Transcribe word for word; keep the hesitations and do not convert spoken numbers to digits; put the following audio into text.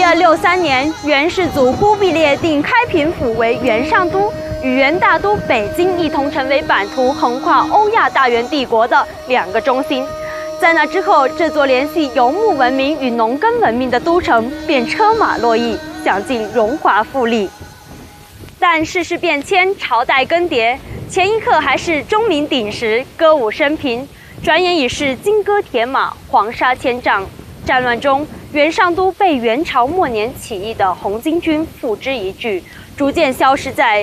二六三年，元世祖忽必烈定开平府为元上都，与元大都北京一同成为版图横跨欧亚大元帝国的两个中心。在那之后，这座联系游牧文明与农耕文明的都城便车马络绎，享尽荣华富丽。但世事变迁，朝代更迭，前一刻还是钟鸣鼎食，歌舞升平，转眼已是金戈铁马，黄沙千丈。战乱中，元上都被元朝末年起义的红巾军付之一炬，逐渐消失在